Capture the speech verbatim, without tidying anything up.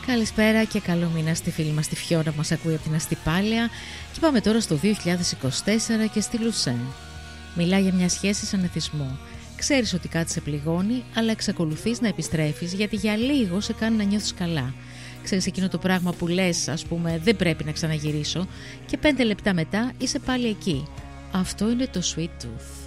Καλησπέρα και καλό μήνα στη φίλη μας τη Φιώνα που μας ακούει από την Αστυπάλαια. Και πάμε τώρα στο δύο χιλιάδες είκοσι τέσσερα και στη Λουσέν. Μιλάει για μια σχέση σαν εθισμό. Ξέρεις ότι κάτι σε πληγώνει, αλλά εξακολουθείς να επιστρέφεις γιατί για λίγο σε κάνει να νιώθεις καλά. Ξέρεις εκείνο το πράγμα που λες, ας πούμε, δεν πρέπει να ξαναγυρίσω και πέντε λεπτά μετά είσαι πάλι εκεί. Αυτό είναι το Sweet Tooth.